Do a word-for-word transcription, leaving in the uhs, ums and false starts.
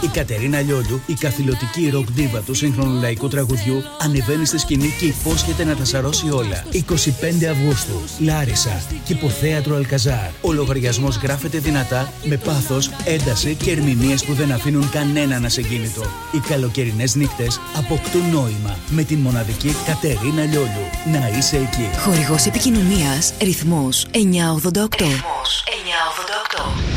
Η Κατερίνα Λιόλιου, η καθηλωτική ροκ δίβα του σύγχρονου λαϊκού τραγουδιού, ανεβαίνει στη σκηνή και υπόσχεται να τα σαρώσει όλα. είκοσι πέντε Αυγούστου, Λάρισα, Κηποθέατρο Αλκαζάρ. Ο λογαριασμός γράφεται δυνατά, με πάθος, ένταση και ερμηνείες που δεν αφήνουν κανέναν ασυγκίνητο. Οι καλοκαιρινές νύχτες αποκτούν νόημα με την μοναδική Κατερίνα Λιόλιου. Να είσαι εκεί. Χορηγός επικοινωνίας Ρυθμός εννιακόσια ογδόντα οκτώ.